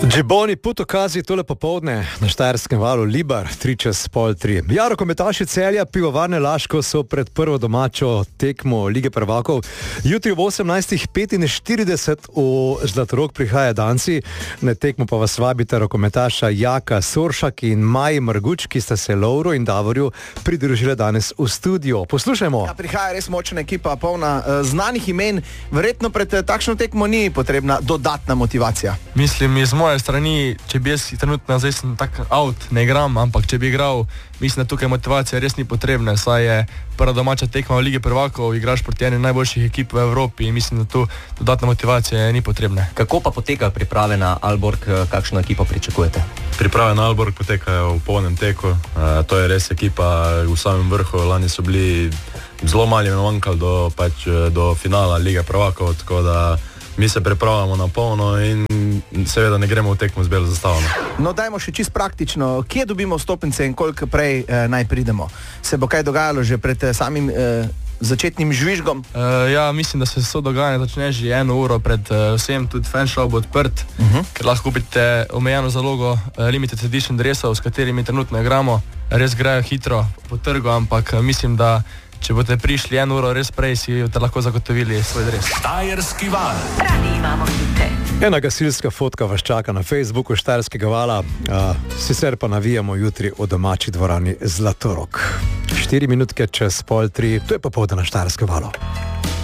Džiboni Putokazi tole popovdne na Štajerskem valu Libar 3:30. Ja, rokometaši Celja Pivovarne Laško so pred prvo domačo tekmo Lige prvakov. Jutri ob 18:45 v Zlatorog prihaja Danci. Na tekmo pa vas vabita rokometaša Jaka Soršak in Maji Marguč, ki sta se Lovro in Davorju pridružile danes v studio. Poslušajmo. Ja, prihaja res močna ekipa, polna znanih imen. Verjetno pred takšno tekmo ni potrebna dodatna motivacija. Mislim, iz moje strani, če bi jaz trenutno, zdaj sem tak out, ne igram, ampak če bi igral, mislim, da tukaj motivacija res ni potrebna, saj je prva domača tekma v Ligi prvakov, igraš proti eni najboljših ekip v Evropi in mislim, da tu dodatna motivacija ni potrebna. Kako pa poteka priprave na Aalborg, kakšno ekipo pričakujete? Priprave na Aalborg potekajo v polnem teku, to je res ekipa v samem vrhu, lani so bili zelo mali manjkali do finala Lige prvakov, tako da mi se pripravljamo na polno in seveda ne gremo v tekmo z belo zastavo. No, dajmo še čisto praktično. Kje dobimo vstopnice in koliko prej naj pridemo? Se bo kaj dogajalo že pred samim začetnim žvižgom? Ja, mislim, da se vse dogajanje začne že 1 uro pred vsem, tudi fanshop bo odprt, ker lahko kupite omejeno zalogo limited edition dresov, s katerimi trenutno igramo. Res grejo hitro po trgu, ampak mislim, da če boste prišli 1 uro res prej, si boste lahko zagotovili svoj dres. Štajerski val. Radi imamo hite. Ena gasilska fotka vas čaka na Facebooku Štajerskega vala, sicer pa navijamo jutri v domači dvorani Zlatorog. 4 minutke čez 2:30, to je popovdne na Štajerskem valu.